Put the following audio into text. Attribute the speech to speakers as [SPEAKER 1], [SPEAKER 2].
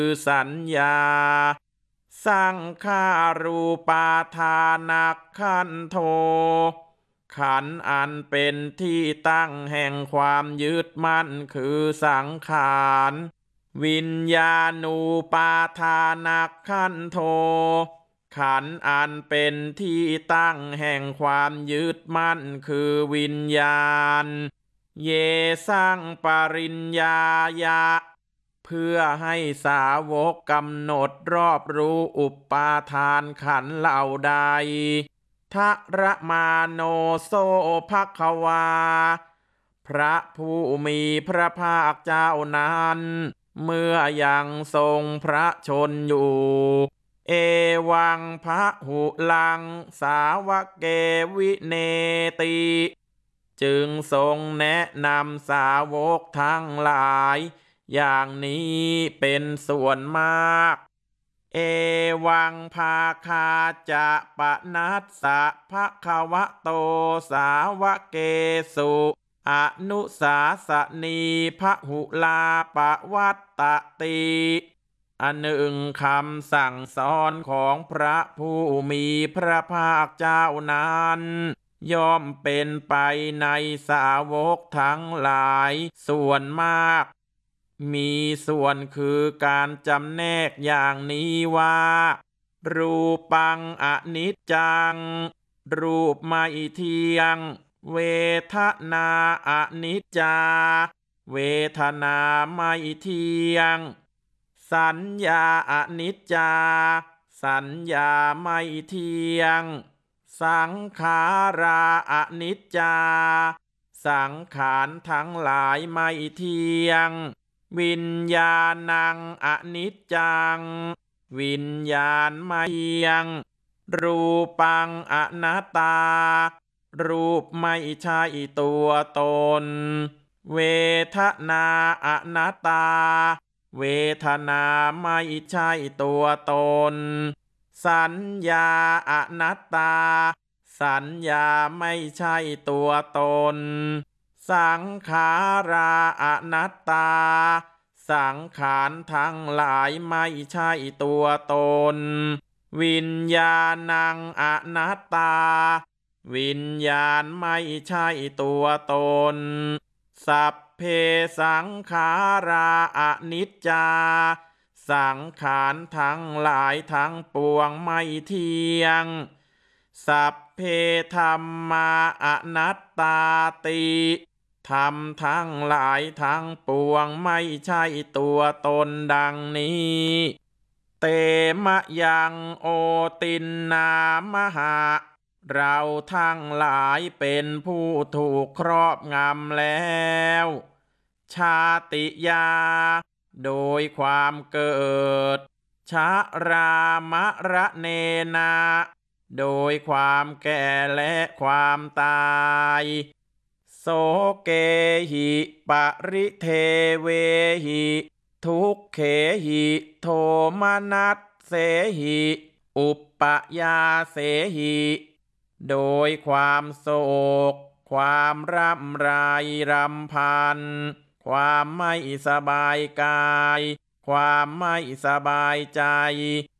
[SPEAKER 1] คือสัญญาสังขารูปาทานักขันโทขันธ์อันเป็นที่ตั้งแห่งความยึดมั่นคือสังขารวิญญาณูปาทานักขันโทขันธ์อันเป็นที่ตั้งแห่งความยึดมั่นคือวิญญาณเยสังปริญญายะเพื่อให้สาวกกำหนดรอบรู้อุปาทานขันธ์เหล่าใดทะระมาโนโสภควาพระผู้มีพระภาคเจ้านั้นเมื่อยังทรงพระชนอยู่เอวังพะหุลังสาวกเกวิเนติจึงทรงแนะนำสาวกทั้งหลายอย่างนี้เป็นส่วนมากเอวังภาคาจะปะนัสสะภะคะวะโตสาวกเกสุอนุสาสนีพหุลาปวัตตติอันหนึ่งคำสั่งสอนของพระผู้มีพระภาคเจ้านั้นย่อมเป็นไปในสาวกทั้งหลายส่วนมากมีส่วนคือการจำแนกอย่างนี้ว่ารูปังอนิจจังรูปไม่เที่ยงเวทนาอนิจจาเวทนาไม่เที่ยงสัญญาอนิจจาสัญญาไม่เที่ยงสังขาราอนิจจาสังขารทั้งหลายไม่เที่ยงวิญญาณังอนิจจังวิญญาณไม่เที่ยงรูปังอนัตตารูปไม่ใช่ตัวตนเวทนาอนัตตาเวทนาไม่ใช่ตัวตนสัญญาอนัตตาสัญญาไม่ใช่ตัวตนสังขาราอนัตตาสังขารทั้งหลายไม่ใช่ตัวตนวิญญาณังอนัตตาวิญญาณไม่ใช่ตัวตนสัพเพสังขาราอนิจจาสังขารทั้งหลายทั้งปวงไม่เที่ยงสัพเพธัมมาอนัตตาติธรรมทั้งหลายทั้งปวงไม่ใช่ตัวตนดังนี้เตมะยังโอตินนามหะเราทั้งหลายเป็นผู้ถูกครอบงำแล้วชาติยาโดยความเกิดชรามระเนนาโดยความแก่และความตายโสเกหิปริเทเวหิทุกเขหิโทมนัสเสหิอุปปยาเสหิโดยความโศกความร่ำไรรำพันความไม่สบายกายความไม่สบายใจ